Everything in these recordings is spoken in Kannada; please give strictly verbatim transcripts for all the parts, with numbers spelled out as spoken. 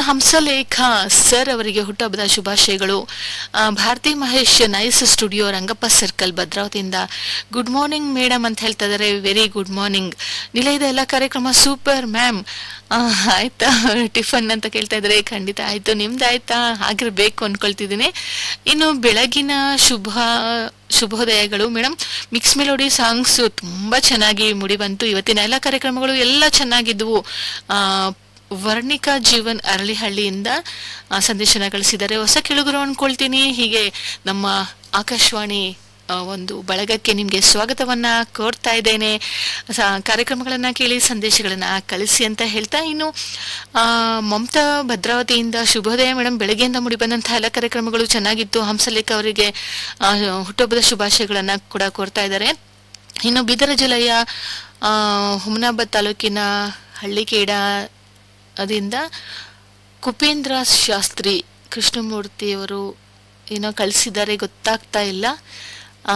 ಹಂಸಲೇಖ ಸರ್ ಅವರಿಗೆ ಹುಟ್ಟುಹಬ್ಬದ ಶುಭಾಶಯಗಳು. Bharati Mahesh nice studio Rangappa circle ಭದ್ರಾವತಿಯಿಂದ ಗುಡ್ ಮಾರ್ನಿಂಗ್ ಮೇಡಮ್ ಅಂತ ಹೇಳ್ತಾ ಇದಾರೆ. Very good morning. ನಿಲಯದ ಎಲ್ಲ ಕಾರ್ಯಕ್ರಮ ಸೂಪರ್ ಮ್ಯಾಮ್. ಆಯ್ತಾ ಟಿಫನ್ ಅಂತ ಕೇಳ್ತಾ ಇದ್ರೆ ಖಂಡಿತ ಆಯ್ತು. ನಿಮ್ದು ಆಯ್ತಾ? ಆಗಿರ್ಬೇಕು ಅನ್ಕೊಳ್ತಿದ್ದೀನಿ. ಇನ್ನು ಬೆಳಗಿನ ಶುಭ ಶುಭೋದಯಗಳು ಮೇಡಮ್. ಮಿಕ್ಸ್ ಮೆಲೋಡಿ ಸಾಂಗ್ಸ್ ತುಂಬಾ ಚೆನ್ನಾಗಿ ಮುಡಿ ಬಂತು. ಇವತ್ತಿನ ಎಲ್ಲ ಕಾರ್ಯಕ್ರಮಗಳು ಎಲ್ಲ ಚೆನ್ನಾಗಿದ್ವು. ಆ ವರ್ಣಿಕಾ ಜೀವನ್ ಅರಳಿಹಳ್ಳಿಯಿಂದ ಸಂದೇಶನ ಕಳಿಸಿದ್ದಾರೆ. ಹೊಸ ಕೆಳುಗರು ಅನ್ಕೊಳ್ತೀನಿ. ಹೀಗೆ ನಮ್ಮ ಆಕಾಶವಾಣಿ ಒಂದು ಬಳಗಕ್ಕೆ ನಿಮ್ಗೆ ಸ್ವಾಗತವನ್ನ ಕೋರ್ತಾ ಇದ್ದೇನೆ. ಕಾರ್ಯಕ್ರಮಗಳನ್ನ ಕೇಳಿ ಸಂದೇಶಗಳನ್ನ ಕಳಿಸಿ ಅಂತ ಹೇಳ್ತಾ, ಇನ್ನು ಆ ಮಮತಾ ಭದ್ರಾವತಿಯಿಂದ ಶುಭೋದಯ ಮೇಡಮ್. ಬೆಳಗ್ಗೆಯಿಂದ ಮುಡಿ ಬಂದಂತಹ ಎಲ್ಲ ಕಾರ್ಯಕ್ರಮಗಳು ಚೆನ್ನಾಗಿತ್ತು. ಹಂಸಲೇಖ ಅವರಿಗೆ ಹುಟ್ಟುಹಬ್ಬದ ಶುಭಾಶಯಗಳನ್ನ ಕೂಡ ಕೋರ್ತಾ ಇದ್ದಾರೆ. ಇನ್ನು ಬೀದರ ಜಿಲ್ಲೆಯ ಆ ಹುಮನಾಬಾದ್ ತಾಲೂಕಿನ ಹಳ್ಳಿಕೇಡ ಅದರಿಂದ ಕುಪೇಂದ್ರ ಶಾಸ್ತ್ರಿ ಕೃಷ್ಣಮೂರ್ತಿಯವರು ಏನೋ ಕಳಿಸಿದ್ದಾರೆ, ಗೊತ್ತಾಗ್ತಾ ಇಲ್ಲ. ಆ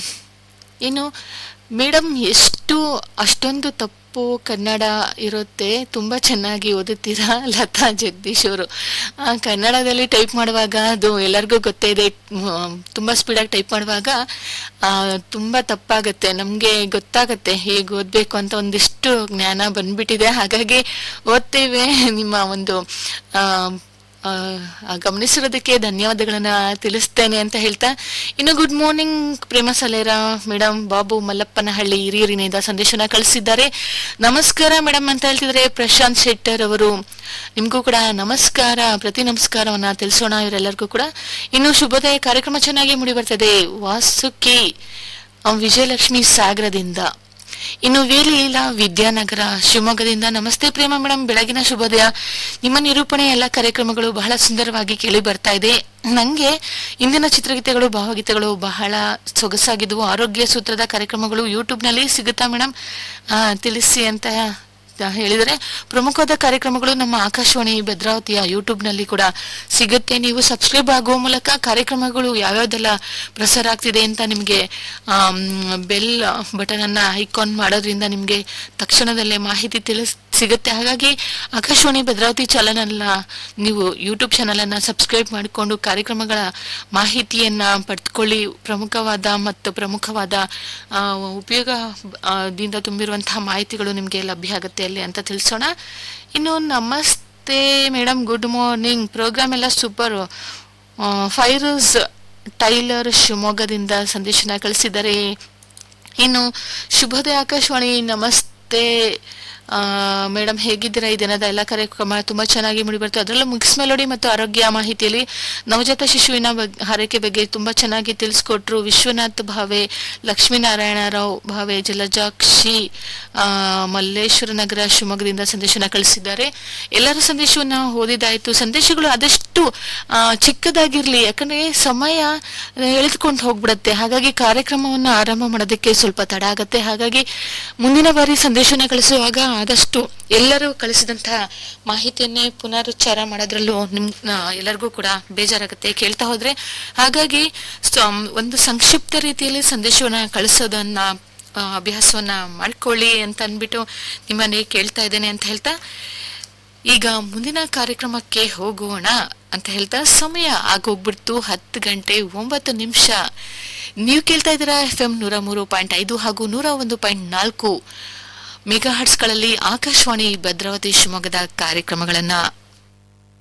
ಇನ್ನು ಮೇಡಮ್ ಎಷ್ಟು ಅಷ್ಟೊಂದು ತಪ್ಪು ಕನ್ನಡ ಇರುತ್ತೆ, ತುಂಬಾ ಚೆನ್ನಾಗಿ ಓದುತ್ತೀರಾ ಲತಾ ಜಗದೀಶ್ ಅವರು. ಕನ್ನಡದಲ್ಲಿ ಟೈಪ್ ಮಾಡುವಾಗ ಅದು ಎಲ್ಲರಿಗೂ ಗೊತ್ತೇ ಇದೆ, ತುಂಬಾ ಸ್ಪೀಡಾಗಿ ಟೈಪ್ ಮಾಡುವಾಗ ತುಂಬಾ ತಪ್ಪಾಗತ್ತೆ. ನಮ್ಗೆ ಗೊತ್ತಾಗತ್ತೆ ಹೇಗೆ ಓದ್ಬೇಕು ಅಂತ ಒಂದಿಷ್ಟು ಜ್ಞಾನ ಬಂದ್ಬಿಟ್ಟಿದೆ. ಹಾಗಾಗಿ ಓದ್ತೇವೆ. ನಿಮ್ಮ ಒಂದು ಆ ಗಮನಿಸಿರೋದಕ್ಕೆ ಧನ್ಯವಾದಗಳನ್ನ ತಿಳಿಸ್ತೇನೆ ಅಂತ ಹೇಳ್ತಾ, ಇನ್ನು ಗುಡ್ ಮಾರ್ನಿಂಗ್ ಪ್ರೇಮ ಸಲೇರಾ ಮೇಡಮ್. ಬಾಬು ಮಲ್ಲಪ್ಪನಹಳ್ಳಿ ಹಿರಿಯೂರಿನಿಂದ ಸಂದೇಶನ ಕಳಿಸಿದ್ದಾರೆ. ನಮಸ್ಕಾರ ಮೇಡಮ್ ಅಂತ ಹೇಳ್ತಿದ್ರೆ ಪ್ರಶಾಂತ್ ಶೆಟ್ಟರ್ ಅವರು. ನಿಮ್ಗೂ ಕೂಡ ನಮಸ್ಕಾರ, ಪ್ರತಿ ನಮಸ್ಕಾರವನ್ನ ತಿಳಿಸೋಣ ಇವರೆಲ್ಲರಿಗೂ ಕೂಡ. ಇನ್ನು ಶುಭೋದಯ ಕಾರ್ಯಕ್ರಮ ಚೆನ್ನಾಗಿ ಮುಡಿ ಬರ್ತದೆ. ವಾಸುಕಿ ವಿಜಯಲಕ್ಷ್ಮಿ ಸಾಗರದಿಂದ. ಇನ್ನು ವೇಲಿಲಾ ವಿದ್ಯಾನಗರ ಶಿವಮೊಗ್ಗದಿಂದ ನಮಸ್ತೆ ಪ್ರೇಮ ಮೇಡಮ್, ಬೆಳಗಿನ ಶುಭೋದಯ. ನಿಮ್ಮ ನಿರೂಪಣೆ ಎಲ್ಲ ಕಾರ್ಯಕ್ರಮಗಳು ಬಹಳ ಸುಂದರವಾಗಿ ಕೇಳಿ ಬರ್ತಾ ಇದೆ. ನಂಗೆ ಇಂದಿನ ಚಿತ್ರಗೀತೆಗಳು ಭಾವಗೀತೆಗಳು ಬಹಳ ಸೊಗಸಾಗಿದ್ವು. ಆರೋಗ್ಯ ಸೂತ್ರದ ಕಾರ್ಯಕ್ರಮಗಳು ಯೂಟ್ಯೂಬ್ ನಲ್ಲಿ ಸಿಗುತ್ತಾ ಮೇಡಮ್ ಆ ತಿಳಿಸಿ ಅಂತ ಹೇಳಿದರೆ. ಪ್ರಮುಖವಾದ ಕಾರ್ಯಕ್ರಮಗಳು ನಮ್ಮ ಆಕಾಶವಾಣಿ ಭದ್ರಾವತಿಯ ಯೂಟ್ಯೂಬ್ ನಲ್ಲಿ ಕೂಡ ಸಿಗುತ್ತೆ. ನೀವು ಸಬ್ಸ್ಕ್ರೈಬ್ ಆಗುವ ಮೂಲಕ ಕಾರ್ಯಕ್ರಮಗಳು ಯಾವ್ಯಾವ್ದೆಲ್ಲ ಪ್ರಸಾರ ಆಗ್ತಿದೆ ಅಂತ ನಿಮ್ಗೆ ಆ ಬೆಲ್ ಬಟನ್ ಅನ್ನ ಐಕಾನ್ ಮಾಡೋದ್ರಿಂದ ನಿಮ್ಗೆ ತಕ್ಷಣದಲ್ಲೇ ಮಾಹಿತಿ ತಿಳಿಸ್ ಸಿಗುತ್ತೆ. ಹಾಗಾಗಿ ಆಕಾಶವಾಣಿ ಭದ್ರಾವತಿ ಚಾನಲ್ ಅನ್ನ ನೀವು ಯೂಟ್ಯೂಬ್ ಚಾನಲ್ ಅನ್ನ ಸಬ್ಸ್ಕ್ರೈಬ್ ಮಾಡಿಕೊಂಡು ಕಾರ್ಯಕ್ರಮಗಳ ಮಾಹಿತಿಯನ್ನ ಪಡೆದುಕೊಳ್ಳಿ. ಪ್ರಮುಖವಾದ ಮತ್ತು ಪ್ರಮುಖವಾದ ಉಪಯೋಗದಿಂದ ತುಂಬಿರುವಂತಹ ಮಾಹಿತಿಗಳು ನಿಮ್ಗೆ ಲಭ್ಯ ಆಗುತ್ತೆ ಅಲ್ಲಿ ಅಂತ ತಿಳಿಸೋಣ. ಇನ್ನು ನಮಸ್ತೆ ಮೇಡಮ್, ಗುಡ್ ಮಾರ್ನಿಂಗ್. ಪ್ರೋಗ್ರಾಮ್ ಎಲ್ಲ ಸೂಪರ್. ಫೈರೋಸ್ ಟೈಲರ್ ಶಿವಮೊಗ್ಗದಿಂದ ಸಂದೇಶನ ಕಳಿಸಿದ್ದಾರೆ. ಇನ್ನು ಶುಭೋದಯ ಆಕಾಶವಾಣಿ, ನಮಸ್ತೆ ಮೇಡಮ್, ಹೇಗಿದ್ದೀರಾ? ಈ ದಿನದ ಎಲ್ಲ ಕಾರ್ಯಕ್ರಮ ತುಂಬಾ ಚೆನ್ನಾಗಿ ಮುಡಿ ಬರ್ತದೆ. ಅದರಲ್ಲೂ ಮಿಕ್ಸ್ ಮೆಲೋಡಿ ಮತ್ತು ಆರೋಗ್ಯ ಮಾಹಿತಿಯಲ್ಲಿ ನವಜಾತ ಶಿಶುವಿನ ಹಾರೈಕೆ ಬಗ್ಗೆ ತುಂಬಾ ಚೆನ್ನಾಗಿ ತಿಳಿಸ್ಕೊಟ್ರು. ವಿಶ್ವನಾಥ್ ಭಾವೆ, ಲಕ್ಷ್ಮೀನಾರಾಯಣರಾವ್ ಭಾವೆ, ಜಲಜಾಕ್ಷಿ ಆ ಮಲ್ಲೇಶ್ವರ ನಗರ ಶಿವಮೊಗ್ಗದಿಂದ ಸಂದೇಶನ ಕಳಿಸಿದ್ದಾರೆ. ಎಲ್ಲರ ಸಂದೇಶವನ್ನ ಓದಿದಾಯ್ತು. ಸಂದೇಶಗಳು ಆದಷ್ಟು ಆ ಚಿಕ್ಕದಾಗಿರ್ಲಿ, ಯಾಕಂದ್ರೆ ಸಮಯ ಎಳೆದುಕೊಂಡು ಹೋಗ್ಬಿಡತ್ತೆ. ಹಾಗಾಗಿ ಕಾರ್ಯಕ್ರಮವನ್ನ ಆರಂಭ ಮಾಡೋದಕ್ಕೆ ಸ್ವಲ್ಪ ತಡ ಆಗತ್ತೆ. ಹಾಗಾಗಿ ಮುಂದಿನ ಬಾರಿ ಸಂದೇಶನ ಕಳಿಸುವಾಗ ಆದಷ್ಟು ಎಲ್ಲರೂ ಕಳಿಸಿದಂತಹ ಮಾಹಿತಿಯನ್ನೇ ಪುನರುಚ್ಚಾರ ಮಾಡೋದ್ರಲ್ಲೂ ನಿಮ್ ಎಲ್ಲರಿಗೂ ಕೂಡ ಬೇಜಾರಾಗುತ್ತೆ ಕೇಳ್ತಾ ಹೋದ್ರೆ. ಹಾಗಾಗಿ ಒಂದು ಸಂಕ್ಷಿಪ್ತ ರೀತಿಯಲ್ಲಿ ಸಂದೇಶವನ್ನ ಕಳಿಸೋದನ್ನ ಅಭ್ಯಾಸವನ್ನ ಮಾಡ್ಕೊಳ್ಳಿ ಅಂತ ಅನ್ಬಿಟ್ಟು ನಿಮ್ಮನ್ನೇ ಕೇಳ್ತಾ ಇದ್ದೇನೆ ಅಂತ ಹೇಳ್ತಾ, ಈಗ ಮುಂದಿನ ಕಾರ್ಯಕ್ರಮಕ್ಕೆ ಹೋಗೋಣ ಅಂತ ಹೇಳ್ತಾ, ಸಮಯ ಆಗೋಗ್ಬಿಡ್ತು ಹತ್ತು ಗಂಟೆ ಒಂಬತ್ತು ನಿಮಿಷ. ನೀವು ಕೇಳ್ತಾ ಇದ್ದೀರಾ ಎಫ್ ಎಂ ನೂರ ಮೂರು ಪಾಯಿಂಟ್ ಐದು ಹಾಗೂ ನೂರ ಒಂದು ಪಾಯಿಂಟ್ ನಾಲ್ಕು ಮೆಗಾ ಹರ್ಟ್ಸ್ಗಳಲ್ಲಿ ಆಕಾಶವಾಣಿ ಭದ್ರಾವತಿ ಶಿವಮೊಗ್ಗದ ಕಾರ್ಯಕ್ರಮಗಳನ್ನ.